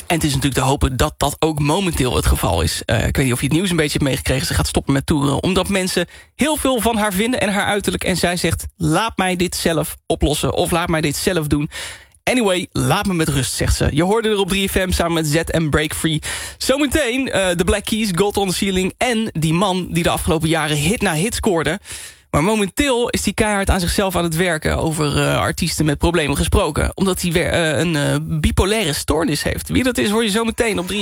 En het is natuurlijk te hopen dat dat ook momenteel het geval is. Ik weet niet of je het nieuws een beetje hebt meegekregen. Ze gaat stoppen met toeren, omdat mensen heel veel van haar vinden en haar uiterlijk. En zij zegt, laat mij dit zelf oplossen of laat mij dit zelf doen. Anyway, laat me met rust, zegt ze. Je hoorde er op 3FM samen met Z en Break Free. Zometeen de Black Keys, Gold on the Ceiling en die man die de afgelopen jaren hit na hit scoorde. Maar momenteel is hij keihard aan zichzelf aan het werken... over artiesten met problemen gesproken. Omdat hij weer een bipolaire stoornis heeft. Wie dat is, hoor je zo meteen op 3FM.